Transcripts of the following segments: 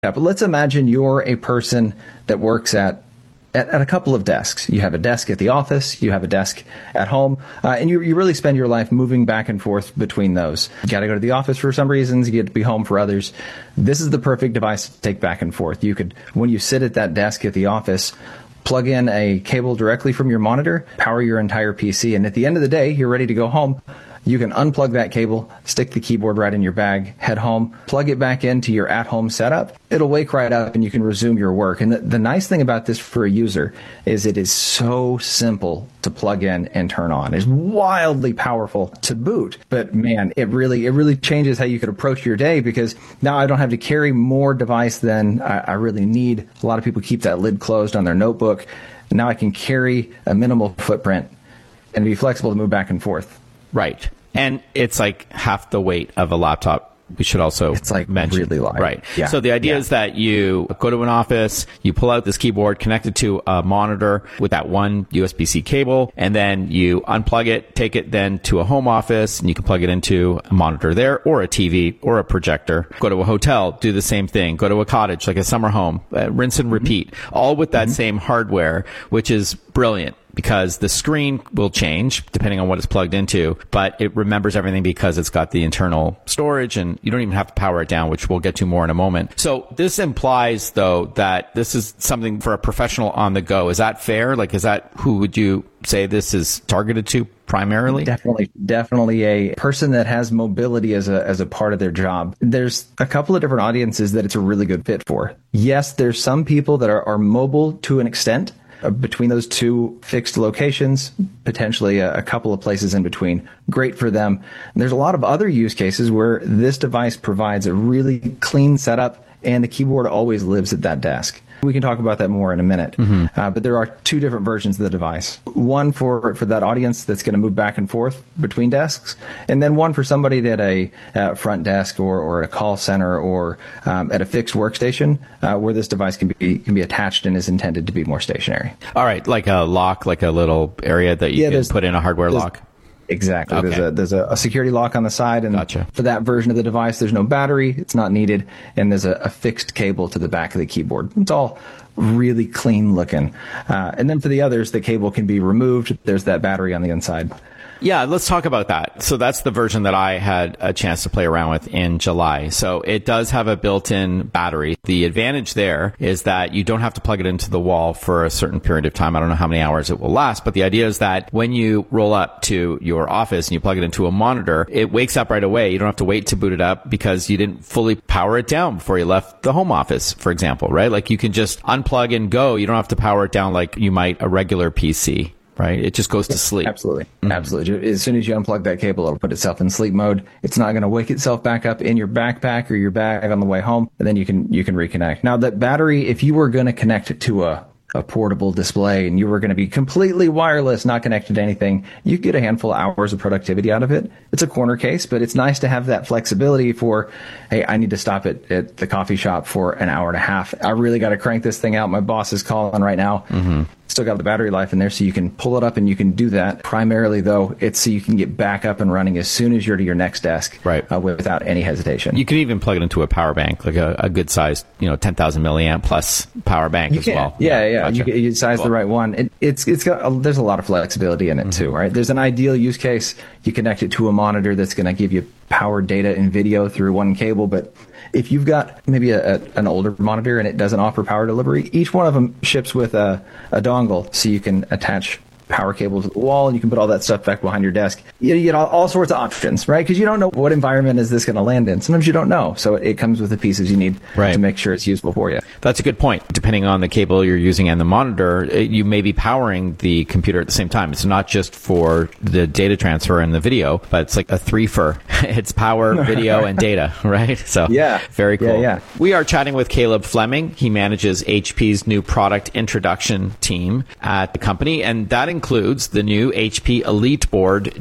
But let's imagine you're a person that works at a couple of desks. You have a desk at the office, you have a desk at home, and you really spend your life moving back and forth between those. You got to go to the office for some reasons, you get to be home for others. This is the perfect device to take back and forth. You could, when you sit at that desk at the office, plug in a cable directly from your monitor, power your entire PC, and at the end of the day, you're ready to go home. You can unplug that cable, stick the keyboard right in your bag, head home, plug it back into your at-home setup. It'll wake right up and you can resume your work. And the nice thing about this for a user is it is so simple to plug in and turn on. It's wildly powerful to boot. But man, it really changes how you could approach your day, because now I don't have to carry more device than I really need. A lot of people keep that lid closed on their notebook. Now I can carry a minimal footprint and be flexible to move back and forth. Right. And it's like half the weight of a laptop. We should also mention. Really light. Right. Yeah. So the idea is that you go to an office, you pull out this keyboard, connect it to a monitor with that one USB-C cable, and then you unplug it, take it then to a home office, and you can plug it into a monitor there, or a TV, or a projector. Go to a hotel, do the same thing. Go to a cottage, like a summer home, rinse and repeat, all with that same hardware, which is brilliant. Because the screen will change depending on what it's plugged into, but it remembers everything because it's got the internal storage, and you don't even have to power it down, which we'll get to more in a moment. So this implies, though, that this is something for a professional on the go. Is that fair? Like, is that who would you say this is targeted to primarily? Definitely a person that has mobility as a part of their job. There's a couple of different audiences that it's a really good fit for. Yes, there's some people that are mobile to an extent. Between those two fixed locations, potentially a couple of places in between. Great for them. And there's a lot of other use cases where this device provides a really clean setup and the keyboard always lives at that desk. We can talk about that more in a minute. But there are two different versions of the device. One for that audience that's going to move back and forth between desks, and then one for somebody at a front desk or at a call center or at a fixed workstation where this device can be attached and is intended to be more stationary. All right, like a lock, like a little area that you can put in a hardware lock. Exactly. Okay. There's a security lock on the side, and for that version of the device, there's no battery. It's not needed, and there's a fixed cable to the back of the keyboard. It's all really clean looking. And then for the others, the cable can be removed. There's that battery on the inside. Yeah, let's talk about that. So that's the version that I had a chance to play around with in July. So it does have a built-in battery. The advantage there is that you don't have to plug it into the wall for a certain period of time. I don't know how many hours it will last, but the idea is that when you roll up to your office and you plug it into a monitor, it wakes up right away. You don't have to wait to boot it up because you didn't fully power it down before you left the home office, for example, right? Like you can just unplug and go. You don't have to power it down like you might a regular PC. Right? It just goes to sleep. Absolutely. Absolutely. As soon as you unplug that cable, it'll put itself in sleep mode. It's not going to wake itself back up in your backpack or your bag on the way home. And then you can reconnect. Now that battery, if you were going to connect it to a portable display and you were going to be completely wireless, not connected to anything, you get a handful of hours of productivity out of it. It's a corner case, but it's nice to have that flexibility for, hey, I need to stop at the coffee shop for an hour and a half. I really got to crank this thing out. My boss is calling right now. Still got the battery life in there, so you can pull it up and you can do that. Primarily, though, it's so you can get back up and running as soon as you're to your next desk, right? Without any hesitation. You can even plug it into a power bank, like a good sized, 10,000 milliamp plus power bank as well. Yeah. Gotcha. You size the right one. It's got there's a lot of flexibility in it too, right? There's an ideal use case. You connect it to a monitor that's going to give you power, data, and video through one cable, but if you've got maybe an older monitor and it doesn't offer power delivery, each one of them ships with a dongle, so you can attach power cables to the wall and you can put all that stuff back behind your desk. You get all sorts of options, right? Because you don't know what environment is this going to land in. Sometimes you don't know. So it comes with the pieces you need to make sure it's useful for you. That's a good point. Depending on the cable you're using and the monitor, you may be powering the computer at the same time. It's not just for the data transfer and the video, but it's like a three-fer. It's power, video, and data, right? So very cool. Yeah. We are chatting with Caleb Fleming. He manages HP's new product introduction team at the company, and that includes the new HP EliteBoard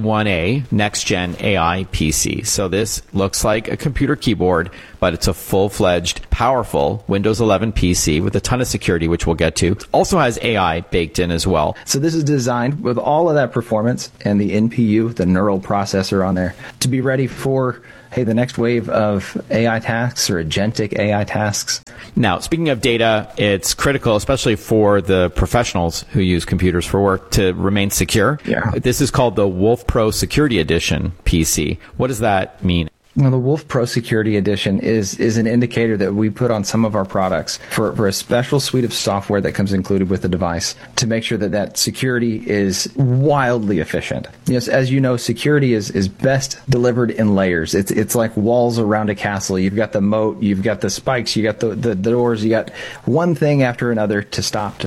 G1A next-gen AI PC. So this looks like a computer keyboard, but it's a full-fledged, powerful Windows 11 PC with a ton of security, which we'll get to. It also has AI baked in as well. So this is designed with all of that performance and the NPU, the neural processor on there, to be ready for hey, the next wave of AI tasks or agentic AI tasks. Now, speaking of data, it's critical, especially for the professionals who use computers for work, to remain secure. Yeah. This is called the Wolf Pro Security Edition PC. What does that mean? Well, the Wolf Pro Security Edition is an indicator that we put on some of our products for a special suite of software that comes included with the device to make sure that security is wildly efficient. Yes, as you know, security is best delivered in layers. It's like walls around a castle. You've got the moat, you've got the spikes, you got the doors, you got one thing after another to stop.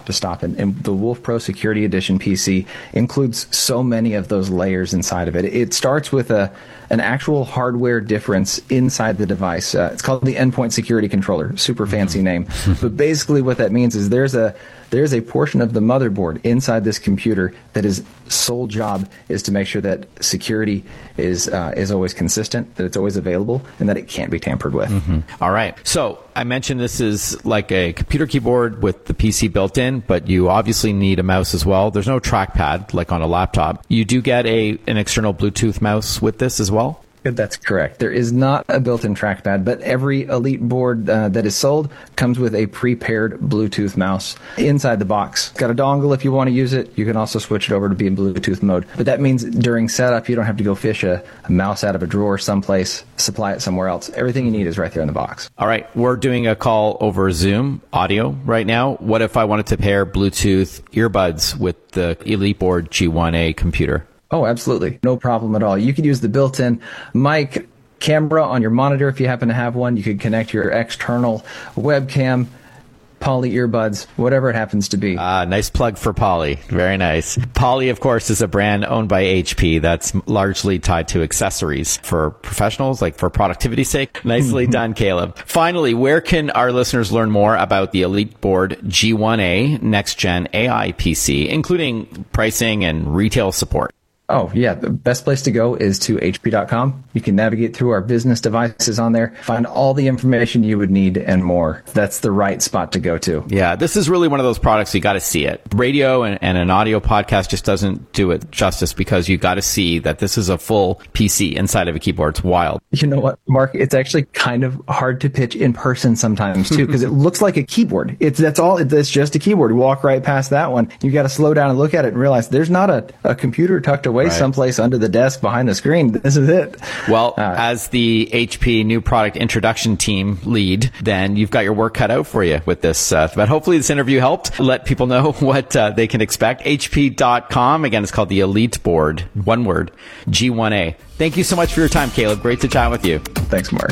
And the Wolf Pro Security Edition PC includes so many of those layers inside of it. It starts with an actual hardware difference inside the device. It's called the Endpoint Security Controller. Super fancy name. But basically what that means is there's a portion of the motherboard inside this computer that is sole job is to make sure that security is always consistent, that it's always available, and that it can't be tampered with. All right. So I mentioned this is like a computer keyboard with the PC built in, but you obviously need a mouse as well. There's no trackpad like on a laptop. You do get an external Bluetooth mouse with this as well? That's correct. There is not a built-in trackpad, but every Elite board that is sold comes with a prepared Bluetooth mouse inside the box. Got a dongle if you want to use it. You can also switch it over to be in Bluetooth mode. But that means during setup, you don't have to go fish a mouse out of a drawer someplace, supply it somewhere else. Everything you need is right there in the box. All right. We're doing a call over Zoom audio right now. What if I wanted to pair Bluetooth earbuds with the Elite Board G1A computer? Oh, absolutely. No problem at all. You could use the built-in mic camera on your monitor if you happen to have one. You could connect your external webcam, Poly earbuds, whatever it happens to be. Nice plug for Poly. Very nice. Poly, of course, is a brand owned by HP that's largely tied to accessories for professionals, like for productivity's sake. Nicely done, Caleb. Finally, where can our listeners learn more about the Elite Board G1A Next Gen AI PC, including pricing and retail support? Oh, yeah. The best place to go is to hp.com. You can navigate through our business devices on there, find all the information you would need and more. That's the right spot to go to. Yeah, this is really one of those products you got to see it. Radio and an audio podcast just doesn't do it justice because you got to see that this is a full PC inside of a keyboard. It's wild. You know what, Mark? It's actually kind of hard to pitch in person sometimes too, because it looks like a keyboard. It's just a keyboard. You walk right past that one. You got to slow down and look at it and realize there's not a computer tucked away someplace under the desk behind the screen. This is it. Well, as the HP new product introduction team lead, then you've got your work cut out for you with this. But hopefully this interview helped let people know what they can expect. HP.com. Again, it's called the Elite Board. One word, G1A. Thank you so much for your time, Caleb. Great to chat with you. Thanks, Mark.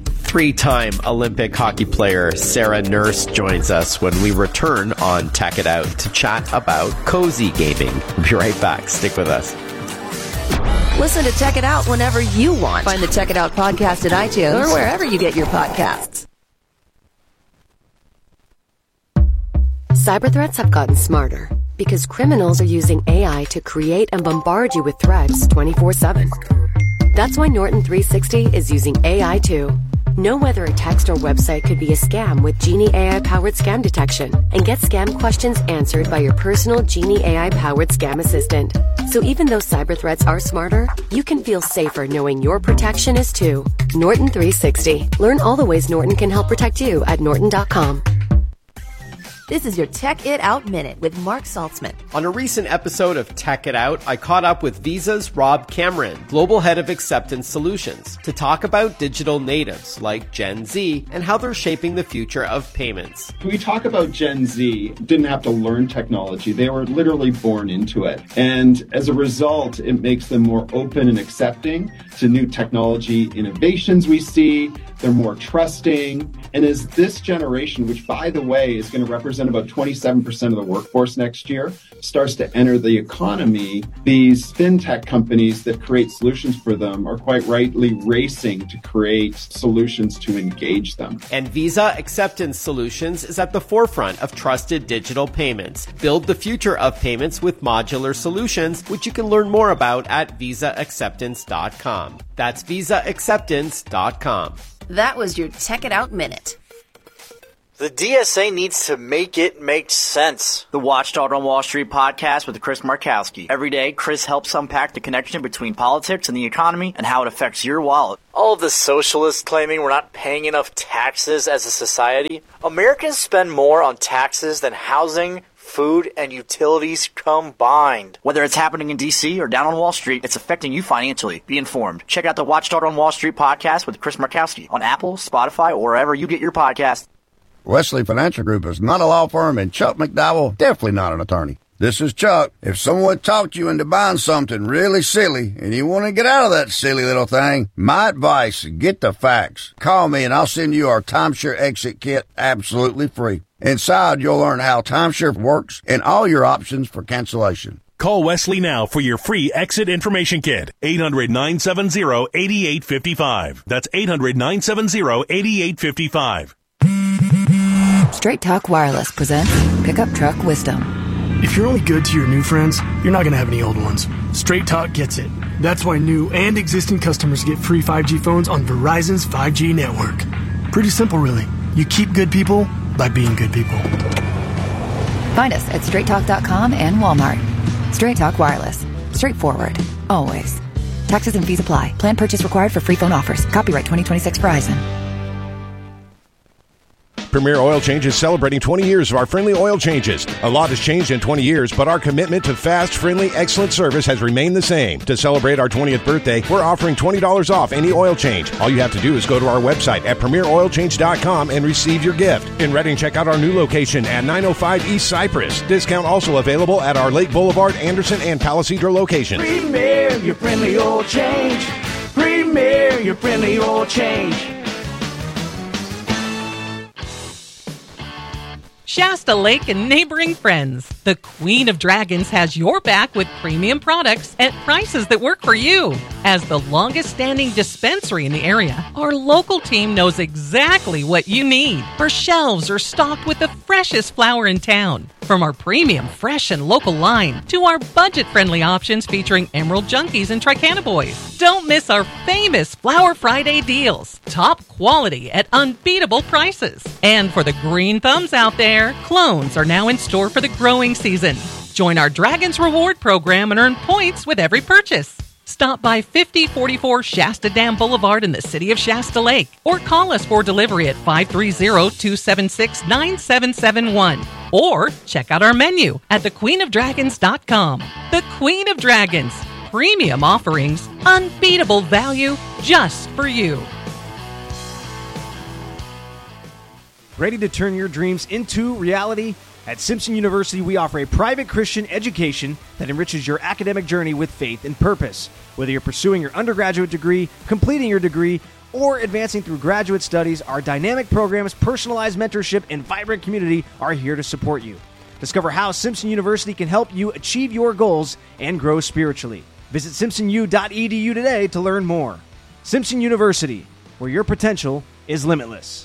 3-time Olympic hockey player Sarah Nurse joins us when we return on Tech It Out to chat about cozy gaming. We'll be right back. Stick with us. Listen to Check It Out whenever you want. Find the Check It Out podcast at iTunes or wherever you get your podcasts. Cyber threats have gotten smarter because criminals are using AI to create and bombard you with threats 24/7. That's why Norton 360 is using AI too. Know whether a text or website could be a scam with Genie AI-powered scam detection and get scam questions answered by your personal Genie AI-powered scam assistant. So even though cyber threats are smarter, you can feel safer knowing your protection is too. Norton 360. Learn all the ways Norton can help protect you at norton.com. This is your Tech It Out Minute with Mark Saltzman. On a recent episode of Tech It Out, I caught up with Visa's Rob Cameron, Global Head of Acceptance Solutions, to talk about digital natives like Gen Z and how they're shaping the future of payments. We talk about Gen Z, didn't have to learn technology. They were literally born into it. And as a result, it makes them more open and accepting to new technology innovations we see. They're more trusting. And as this generation, which by the way is going to represent about 27% of the workforce next year, starts to enter the economy, these fintech companies that create solutions for them are quite rightly racing to create solutions to engage them. And Visa Acceptance Solutions is at the forefront of trusted digital payments. Build the future of payments with modular solutions, which you can learn more about at visaacceptance.com. That's visaacceptance.com. That was your Tech It Out Minute. The DSA needs to make it make sense. The Watchdog on Wall Street podcast with Chris Markowski. Every day, Chris helps unpack the connection between politics and the economy and how it affects your wallet. All of the socialists claiming we're not paying enough taxes as a society. Americans spend more on taxes than housing, food, and utilities combined. Whether it's happening in D.C. or down on Wall Street, it's affecting you financially. Be informed. Check out the Watchdog on Wall Street podcast with Chris Markowski on Apple, Spotify, or wherever you get your podcast. Wesley Financial Group is not a law firm, and Chuck McDowell definitely not an attorney. This is Chuck. If someone talked you into buying something really silly and you want to get out of that silly little thing, my advice, get the facts. Call me and I'll send you our timeshare exit kit absolutely free. Inside, you'll learn how timeshare works and all your options for cancellation. Call Wesley now for your free exit information kit. 800-970-8855. That's 800-970-8855. Straight Talk Wireless presents Pickup Truck Wisdom. If you're only good to your new friends, you're not going to have any old ones. Straight Talk gets it. That's why new and existing customers get free 5G phones on Verizon's 5G network. Pretty simple, really. You keep good people by being good people. Find us at straighttalk.com and Walmart. Straight Talk Wireless. Straightforward. Always. Taxes and fees apply. Plan purchase required for free phone offers. Copyright 2026 Verizon. Premier Oil Change is celebrating 20 years of our friendly oil changes. A lot has changed in 20 years, but our commitment to fast, friendly, excellent service has remained the same. To celebrate our 20th birthday, we're offering $20 off any oil change. All you have to do is go to our website at premieroilchange.com and receive your gift. In Reading, check out our new location at 905 East Cypress. Discount also available at our Lake Boulevard, Anderson, and Palisadro locations. Premier, your friendly oil change. Premier, your friendly oil change. Shasta Lake and neighboring friends. The Queen of Dragons has your back with premium products at prices that work for you. As the longest standing dispensary in the area, our local team knows exactly what you need. Our shelves are stocked with the freshest flower in town. From our premium, fresh, and local line to our budget-friendly options featuring Emerald Junkies and Tricana Boys. Don't miss our famous Flower Friday deals. Top quality at unbeatable prices. And for the green thumbs out there, clones are now in store for the growing season. Join our Dragons Reward program and earn points with every purchase. Stop by 5044 Shasta Dam Boulevard in the city of Shasta Lake or call us for delivery at 530-276-9771 or check out our menu at thequeenofdragons.com. The Queen of Dragons. Premium offerings, unbeatable value just for you. Ready to turn your dreams into reality? At Simpson University, we offer a private Christian education that enriches your academic journey with faith and purpose. Whether you're pursuing your undergraduate degree, completing your degree, or advancing through graduate studies, our dynamic programs, personalized mentorship, and vibrant community are here to support you. Discover how Simpson University can help you achieve your goals and grow spiritually. Visit simpsonu.edu today to learn more. Simpson University, where your potential is limitless.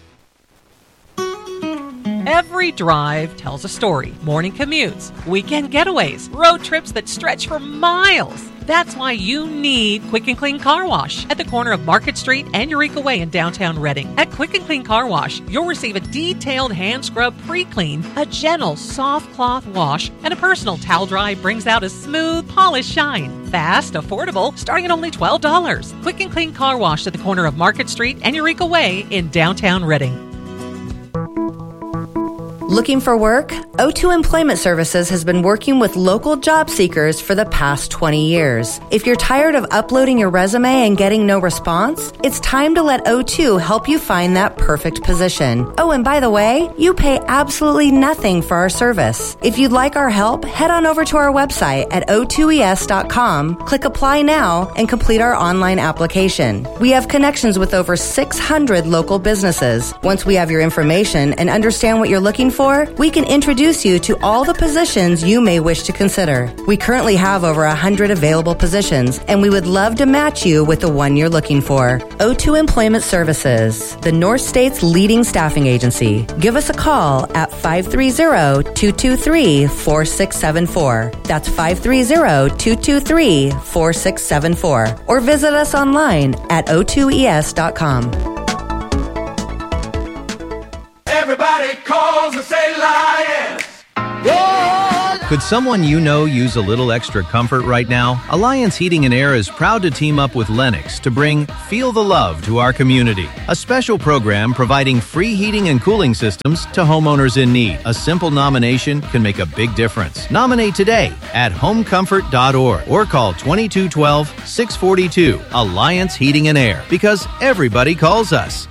Every drive tells a story. Morning commutes, weekend getaways, road trips that stretch for miles. That's why you need Quick and Clean Car Wash at the corner of Market Street and Eureka Way in downtown Reading. At Quick and Clean Car Wash, you'll receive a detailed hand scrub pre-clean, a gentle soft cloth wash, and a personal towel dry brings out a smooth, polished shine. Fast, affordable, starting at only $12. Quick and Clean Car Wash at the corner of Market Street and Eureka Way in downtown Reading. Looking for work? O2 Employment Services has been working with local job seekers for the past 20 years. If you're tired of uploading your resume and getting no response, it's time to let O2 help you find that perfect position. Oh, and by the way, you pay absolutely nothing for our service. If you'd like our help, head on over to our website at o2es.com, click Apply Now, and complete our online application. We have connections with over 600 local businesses. Once we have your information and understand what you're looking for, we can introduce you to all the positions you may wish to consider. We currently have over 100 available positions, and we would love to match you with the one you're looking for. O2 Employment Services, the North State's leading staffing agency. Give us a call at 530-223-4674. That's 530-223-4674. Or visit us online at o2es.com. Everybody calls and say Lions. Could someone you know use a little extra comfort right now? Alliance Heating and Air is proud to team up with Lennox to bring Feel the Love to our community, a special program providing free heating and cooling systems to homeowners in need. A simple nomination can make a big difference. Nominate today at homecomfort.org or call 2212-642 Alliance Heating and Air, because everybody calls us.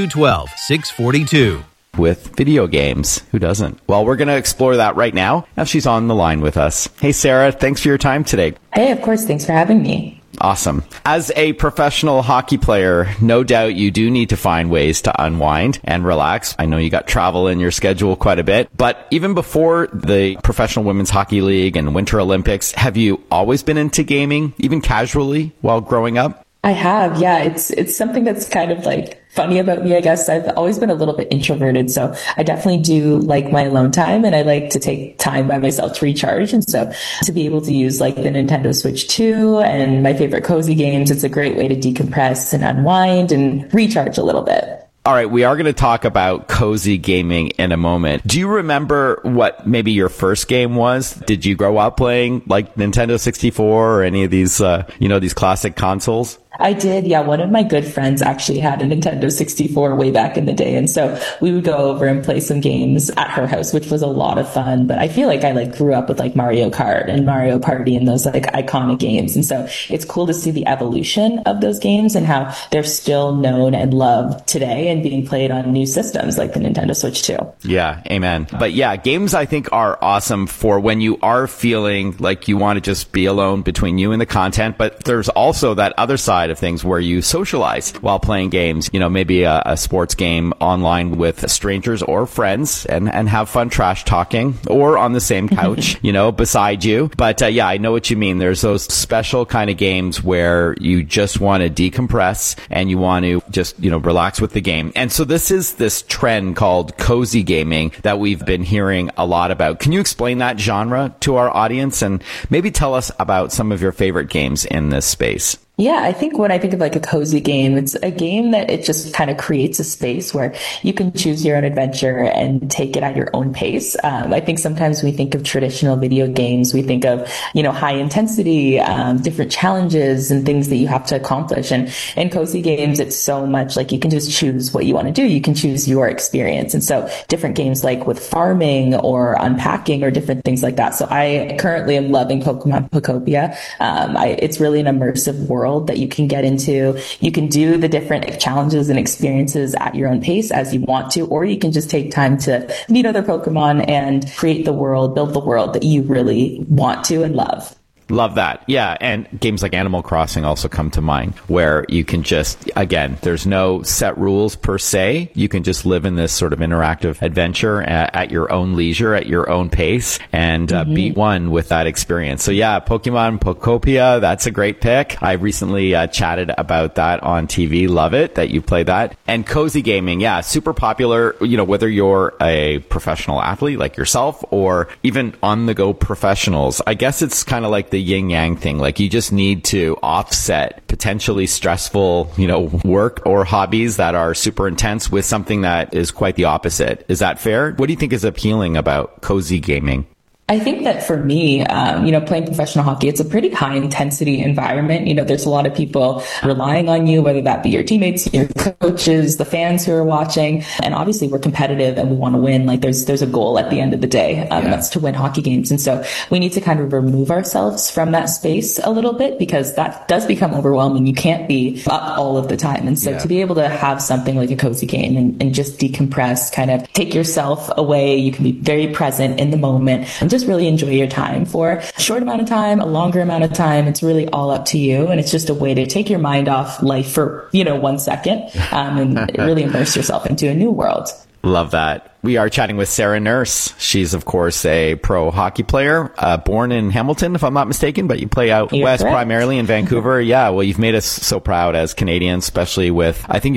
2212-642. With video games. Who doesn't? Well, we're going to explore that right now. Now she's on the line with us. Hey, Sarah, thanks for your time today. Hey, of course. Thanks for having me. Awesome. As a professional hockey player, no doubt you do need to find ways to unwind and relax. I know you got travel in your schedule quite a bit, but even before the Professional Women's Hockey League and Winter Olympics, have you always been into gaming, even casually, while growing up? I have, yeah. It's something that's kind of like funny about me, I guess. I've always been a little bit introverted, so I definitely do like my alone time, and I like to take time by myself to recharge. And so to be able to use like the Nintendo Switch 2 and my favorite cozy games, it's a great way to decompress and unwind and recharge a little bit. All right, we are going to talk about cozy gaming in a moment. Do you remember what maybe your first game was? Did you grow up playing like Nintendo 64 or any of these, these classic consoles? I did, yeah. One of my good friends actually had a Nintendo 64 way back in the day. And so we would go over and play some games at her house, which was a lot of fun. But I feel like I grew up with Mario Kart and Mario Party and those iconic games. And so it's cool to see the evolution of those games and how they're still known and loved today and being played on new systems like the Nintendo Switch 2. Yeah, amen. But yeah, games I think are awesome for when you are feeling like you want to just be alone between you and the content. But there's also that other side of things where you socialize while playing games, maybe a sports game online with strangers or friends and have fun trash talking or on the same couch, beside you. But yeah, I know what you mean. There's those special kind of games where you just want to decompress and you want to just, relax with the game. And so this is this trend called cozy gaming that we've been hearing a lot about. Can you explain that genre to our audience and maybe tell us about some of your favorite games in this space? Yeah, I think when I think of a cozy game, it's a game that it just kind of creates a space where you can choose your own adventure and take it at your own pace. I think sometimes we think of traditional video games, we think of, high intensity, different challenges and things that you have to accomplish. And in cozy games, it's so much like you can just choose what you want to do. You can choose your experience. And so different games like with farming or unpacking or different things like that. So I currently am loving Pokemon Pokopia. It's really an immersive world that you can get into. You can do the different challenges and experiences at your own pace as you want to, or you can just take time to meet other Pokemon and create the world, build the world that you really want to and love. Love that. Yeah. And games like Animal Crossing also come to mind where you can just, again, there's no set rules per se. You can just live in this sort of interactive adventure at your own leisure, at your own pace and be one with that experience. So yeah, Pokemon Pokopia, that's a great pick. I recently chatted about that on TV. Love it that you play that. And cozy gaming. Yeah. Super popular, whether you're a professional athlete like yourself or even on the go professionals. I guess it's kind of like the yin yang thing. Like you just need to offset potentially stressful, work or hobbies that are super intense with something that is quite the opposite. Is that fair? What do you think is appealing about cozy gaming? I think that for me, playing professional hockey, it's a pretty high intensity environment. There's a lot of people relying on you, whether that be your teammates, your coaches, the fans who are watching. And obviously we're competitive and we want to win. Like there's a goal at the end of the day. And that's to win hockey games. And so we need to kind of remove ourselves from that space a little bit because that does become overwhelming. You can't be up all of the time. And so to be able to have something like a cozy game and just decompress, kind of take yourself away, you can be very present in the moment and just really enjoy your time for a short amount of time, a longer amount of time. It's really all up to you. And it's just a way to take your mind off life for, 1 second and really immerse yourself into a new world. Love that. We are chatting with Sarah Nurse. She's, of course, a pro hockey player, born in Hamilton, if I'm not mistaken, but you play out west, primarily in Vancouver. Yeah, well, you've made us so proud as Canadians, especially with, I think you've been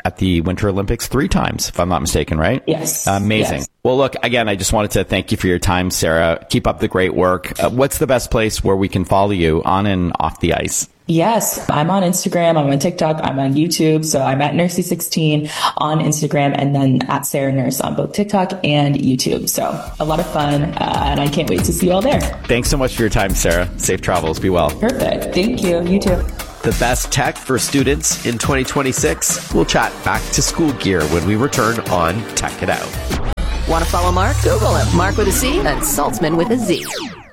at the Winter Olympics 3 times, if I'm not mistaken, right? Yes. Amazing. Yes. Well, look, again, I just wanted to thank you for your time, Sarah. Keep up the great work. What's the best place where we can follow you on and off the ice? Yes, I'm on Instagram, I'm on TikTok, I'm on YouTube. So I'm at Nursey16 on Instagram and then at Sarah Nurse on both TikTok and YouTube. So a lot of fun, and I can't wait to see you all there. Thanks so much for your time, Sarah. Safe travels. Be well. Perfect. Thank you. You too. The best tech for students in 2026. We'll chat back to school gear when we return on Tech It Out. Want to follow Mark? Google him. Mark with a C and Saltzman with a Z.